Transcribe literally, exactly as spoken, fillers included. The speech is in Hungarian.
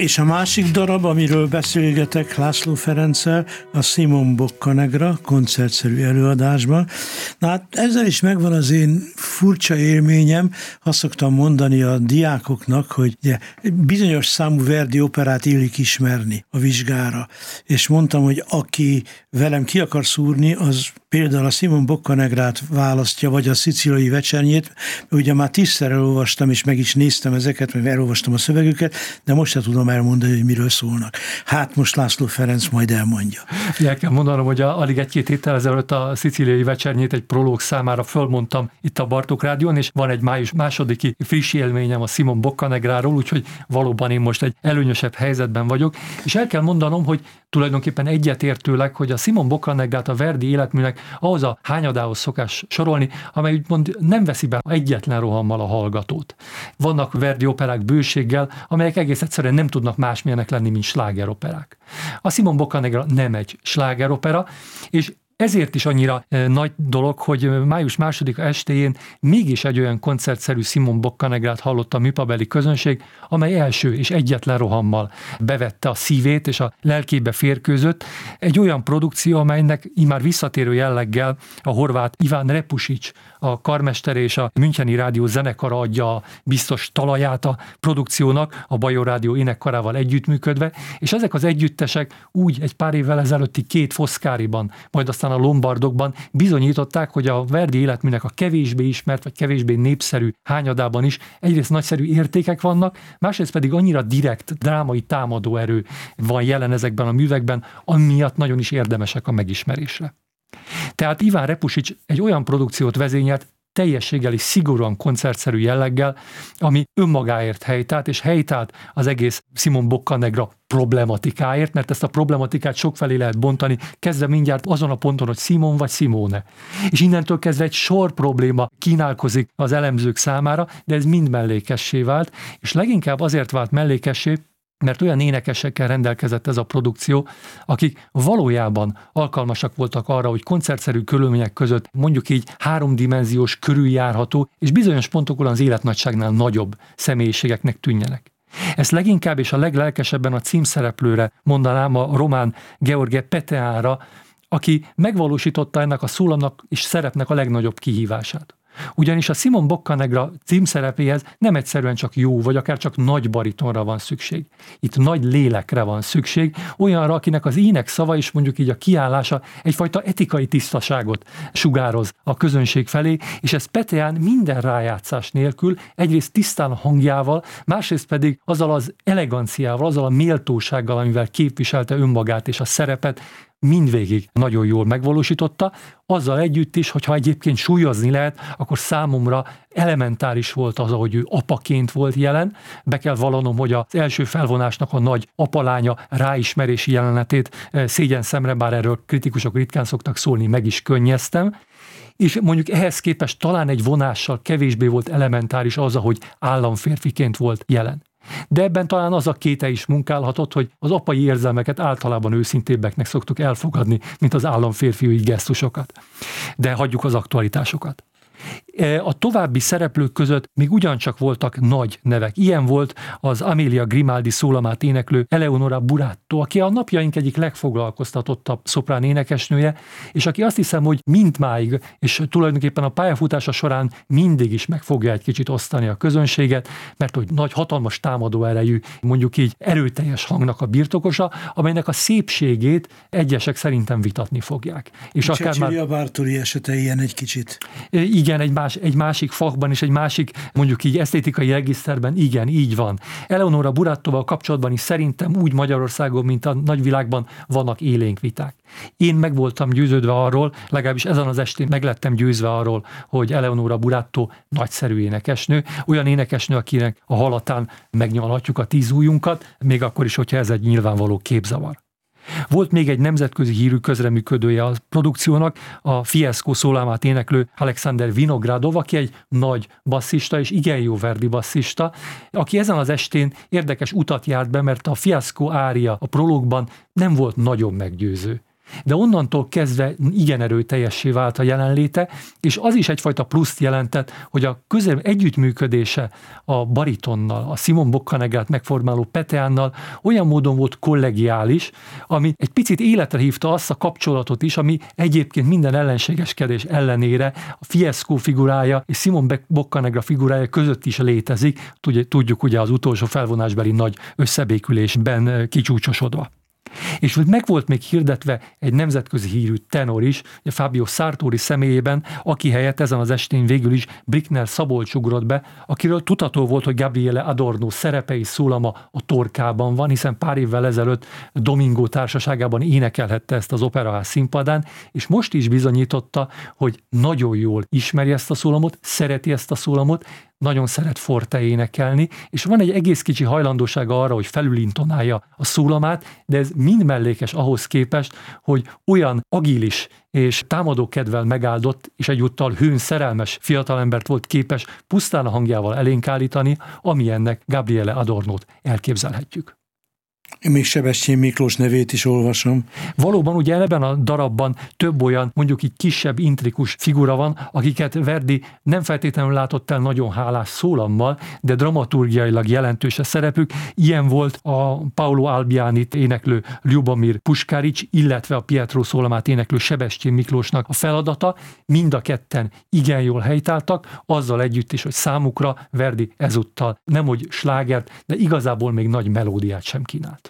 És a másik darab, amiről beszélgetek László Ferenccel, a Simon Boccanegra koncertszerű előadásban. Na hát ezzel is megvan az én furcsa élményem, azt szoktam mondani a diákoknak, hogy ugye, bizonyos számú Verdi operát illik ismerni a vizsgára. És mondtam, hogy aki velem ki akar szúrni, az például a Simon Boccanegrát választja, vagy a Szicíliai vecsernyét, ugye már tízszer elolvastam, és meg is néztem ezeket, meg elolvastam a szövegüket, de most se tudom elmondani, hogy miről szólnak. Hát most László Ferenc majd elmondja. El kell mondanom, hogy a, alig egy-két héttel ezelőtt a Szicíliai vecsernyét egy prológ számára fölmondtam itt a Bartók Rádión, és van egy május másodiki friss élményem a Simon Boccanegráról, úgyhogy valóban én most egy előnyösebb helyzetben vagyok, és el kell mondanom, hogy tulajdonképpen egyetértőleg, hogy a Simon Boccanegrát a Verdi életműnek ahhoz a hányadához szokás sorolni, amely úgymond nem veszi be egyetlen rohammal a hallgatót. Vannak Verdi operák bőséggel, amelyek egész egyszerűen nem tudnak másmilyenek lenni, mint slágeroperák. A Simon Boccanegra nem egy slágeropera, és ezért is annyira nagy dolog, hogy május másodika estéjén mégis egy olyan koncertszerű Simon Boccanegrát hallott a műpabeli közönség, amely első és egyetlen rohammal bevette a szívét és a lelkébe férkőzött. Egy olyan produkció, amelynek immár visszatérő jelleggel a horvát Iván Repusics, a karmester és a Müncheni Rádió zenekara adja a biztos talaját a produkciónak, a Bajor Rádió énekkarával együttműködve, és ezek az együttesek úgy egy pár évvel ezelőtti két Foszkáriban, majd aztán a Lombardokban bizonyították, hogy a Verdi életműnek a kevésbé ismert, vagy kevésbé népszerű hányadában is egyrészt nagyszerű értékek vannak, másrészt pedig annyira direkt, drámai támadóerő van jelen ezekben a művekben, amiatt nagyon is érdemesek a megismerésre. Tehát Iván Repusics egy olyan produkciót vezényelt, teljességgel és szigorúan koncertszerű jelleggel, ami önmagáért helytált, és helytált az egész Simon Boccanegra problematikáért, mert ezt a problematikát sokfelé lehet bontani, kezdve mindjárt azon a ponton, hogy Simon vagy Simone. És innentől kezdve egy sor probléma kínálkozik az elemzők számára, de ez mind mellékessé vált, és leginkább azért vált mellékessé, mert olyan énekesekkel rendelkezett ez a produkció, akik valójában alkalmasak voltak arra, hogy koncertszerű körülmények között mondjuk így háromdimenziós, körüljárható és bizonyos pontokon az életnagyságnál nagyobb személyiségeknek tűnjenek. Ezt leginkább és a leglelkesebben a címszereplőre mondanám, a román Gheorghe Peteánra, aki megvalósította ennek a szólamnak és szerepnek a legnagyobb kihívását. Ugyanis a Simon Boccanegra címszerepéhez nem egyszerűen csak jó, vagy akár csak nagy baritonra van szükség. Itt nagy lélekre van szükség, olyanra, akinek az ének szava és mondjuk így a kiállása egyfajta etikai tisztaságot sugároz a közönség felé, és ez Peteán minden rájátszás nélkül egyrészt tisztán a hangjával, másrészt pedig azzal az eleganciával, azzal a méltósággal, amivel képviselte önmagát és a szerepet, mindvégig nagyon jól megvalósította, azzal együtt is, hogyha egyébként súlyozni lehet, akkor számomra elementáris volt az, ahogy ő apaként volt jelen. Be kell vallanom, hogy az első felvonásnak a nagy apalánya ráismerési jelenetét szégyen szemre, bár erről kritikusok ritkán szoktak szólni, meg is könnyeztem. És mondjuk ehhez képest talán egy vonással kevésbé volt elementáris az, ahogy államférfiként volt jelen. De ebben talán az a kéte is munkálhatott, hogy az apai érzelmeket általában őszintébbeknek szoktuk elfogadni, mint az államférfiúi gesztusokat. De hagyjuk az aktualitásokat. A további szereplők között még ugyancsak voltak nagy nevek. Ilyen volt az Amelia Grimaldi szólamát éneklő Eleonora Buratto, aki a napjaink egyik legfoglalkoztatottabb szoprán énekesnője, és aki azt hiszem, hogy mindmáig, és tulajdonképpen a pályafutása során mindig is meg fogja egy kicsit osztani a közönséget, mert hogy nagy, hatalmas támadó erejű, mondjuk így erőteljes hangnak a birtokosa, amelynek a szépségét egyesek szerintem vitatni fogják. És akár már... Bartoli esete ilyen egy kicsit. Igen, egy, más, egy másik fakban és egy másik, mondjuk így esztétikai regiszterben, igen, így van. Eleonora Burattóval kapcsolatban is szerintem úgy Magyarországon, mint a nagyvilágban vannak élénk viták. Én meg voltam győződve arról, legalábbis ezen az estén meg lettem győzve arról, hogy Eleonora Buratto nagyszerű énekesnő, olyan énekesnő, akinek a halatán megnyalhatjuk a tíz ujjunkat, még akkor is, hogyha ez egy nyilvánvaló képzavar. Volt még egy nemzetközi hírű közreműködője a produkciónak, a Fiesco szólamát éneklő Alexander Vinogradov, aki egy nagy basszista és igen jó Verdi basszista, aki ezen az estén érdekes utat járt be, mert a Fiesco ária a prológban nem volt nagyon meggyőző. de onnantól kezdve igen erőteljessé vált a jelenléte, és az is egyfajta pluszt jelentett, hogy a közel együttműködése a baritonnal, a Simon Boccanegrát megformáló Peteánnal olyan módon volt kollegiális, ami egy picit életre hívta azt a kapcsolatot is, ami egyébként minden ellenségeskedés ellenére a Fiesco figurája és Simon Boccanegra figurája között is létezik, tudjuk ugye az utolsó felvonásbeli nagy összebékülésben kicsúcsosodva. És meg volt még hirdetve egy nemzetközi hírű tenor is, Fabio Sartori személyében, aki helyett ezen az estén végül is Brickner Szabolcs ugrott be, akiről tudható volt, hogy Gabriele Adorno szerepe és szólama a Torkában van, hiszen pár évvel ezelőtt Domingo társaságában énekelhette ezt az operaház színpadán, és most is bizonyította, hogy nagyon jól ismeri ezt a szólamot, szereti ezt a szólamot, nagyon szeret forte énekelni, és van egy egész kicsi hajlandósága arra, hogy felülintonálja a szólamát, de ez mind mellékes ahhoz képest, hogy olyan agilis és támadókedvel megáldott, és egyúttal hőn szerelmes fiatalembert volt képes pusztán a hangjával elénk állítani, amilyennek Gabriele Adornót elképzelhetjük. Én még Sebestyén Miklós nevét is olvasom. Valóban ugye ebben a darabban több olyan, mondjuk így kisebb, intrikus figura van, akiket Verdi nem feltétlenül látott el nagyon hálás szólammal, de dramaturgiailag jelentős a szerepük. Ilyen volt a Paolo Albianit éneklő Ljubomir Puskarics, illetve a Pietro szólamát éneklő Sebestyén Miklósnak a feladata. Mind a ketten igen jól helytáltak, azzal együtt is, hogy számukra Verdi ezúttal nemhogy slágert, de igazából még nagy melódiát sem kínált.